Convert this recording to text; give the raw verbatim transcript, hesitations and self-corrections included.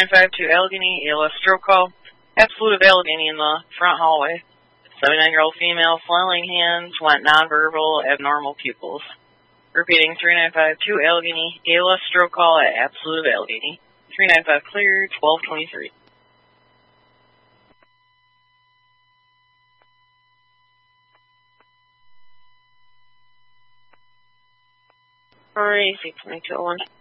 nine five two Allegheny, A L S stroke call. Absolute of Allegheny in the front hallway. seventy-nine-year-old female, flailing hands, went nonverbal, abnormal pupils. Repeating, three nine five two Allegheny, A L S stroke call at Absolute of Allegheny. three nine five clear, twelve twenty-three. Alright, six twenty-two oh one.